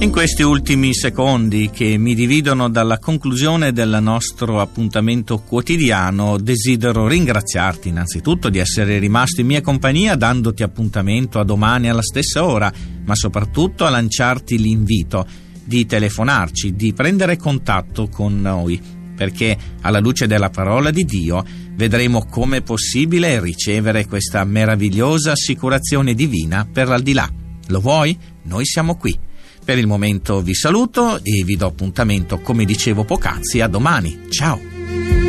In questi ultimi secondi che mi dividono dalla conclusione del nostro appuntamento quotidiano, desidero ringraziarti innanzitutto di essere rimasto in mia compagnia, dandoti appuntamento a domani alla stessa ora, ma soprattutto a lanciarti l'invito di telefonarci, di prendere contatto con noi, perché alla luce della parola di Dio vedremo come è possibile ricevere questa meravigliosa assicurazione divina per l'aldilà. Lo vuoi? Noi siamo qui. Per il momento vi saluto e vi do appuntamento, come dicevo poc'anzi, a domani. Ciao!